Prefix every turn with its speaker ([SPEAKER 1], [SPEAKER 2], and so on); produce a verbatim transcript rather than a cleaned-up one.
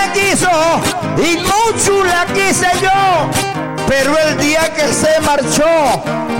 [SPEAKER 1] me quiso y mucho la quise yo, pero el día que se marchó